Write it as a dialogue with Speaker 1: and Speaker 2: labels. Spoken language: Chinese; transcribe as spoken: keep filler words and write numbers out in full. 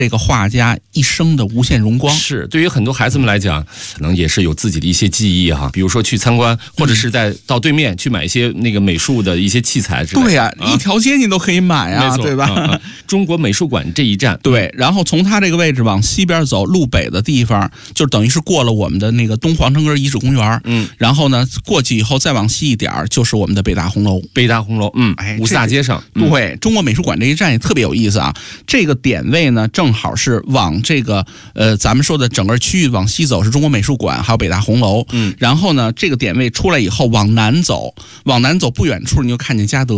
Speaker 1: 这个画家一生的无限荣光。
Speaker 2: 是，对于很多孩子们来讲，可能也是有自己的一些记忆哈，比如说去参观，或者是在到对面去买一些那个美术的一些器材之类的。
Speaker 1: 对呀、啊，一条街你都可以买啊，对吧、
Speaker 2: 啊啊？中国美术馆这一站，
Speaker 1: 对，然后从它这个位置往西边走，路北的地方就等于是过了我们的那个东皇城根遗址公园，
Speaker 2: 嗯，
Speaker 1: 然后呢过去以后再往西一点就是我们的北大红楼。
Speaker 2: 北大红楼，嗯，
Speaker 1: 哎，
Speaker 2: 五四大街上，
Speaker 1: 嗯、对，中国美术馆这一站也特别有意思啊。这个点位呢，正好是往这个呃咱们说的整个区域往西走是中国美术馆，还有北大红楼，
Speaker 2: 嗯，
Speaker 1: 然后呢这个点位出来以后往南走，往南走不远处你就看见嘉德。